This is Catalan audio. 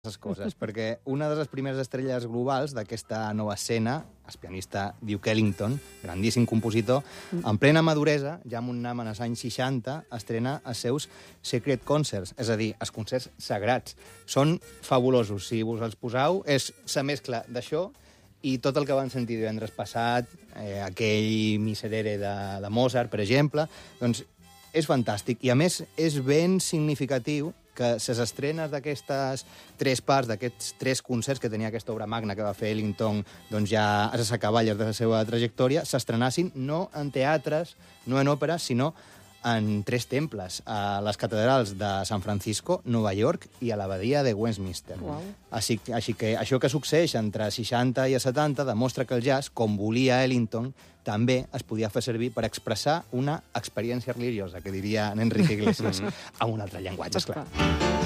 les coses, perquè una de les primeres estrelles globals d'aquesta nova escena, el pianista Duke Ellington, grandíssim compositor, en plena maduresa, ja amb un nam en els anys 60, estrena els seus Sacred Concerts, és a dir, els concerts sagrats. Són fabulosos, si us els poseu, és la mescla d'això i tot el que van sentir divendres passat, aquell Miserere de Mozart, per exemple, doncs és fantàstic. I, a més, és ben significatiu que les estrenes d'aquestes tres parts, d'aquests tres concerts que tenia aquesta obra magna que va fer Ellington doncs ja a les acaballes de la seva trajectòria, s'estrenassin no en teatres, no en òperes, sinó en tres temples, a les catedrals de San Francisco, Nova York i a l'abadia de Westminster. Wow. Així que això que succeeix entre 60 i 70 demostra que el jazz, com volia Ellington, també es podia fer servir per expressar una experiència religiosa, que diria en Enrique Iglesias, amb un altre llenguatge, esclar.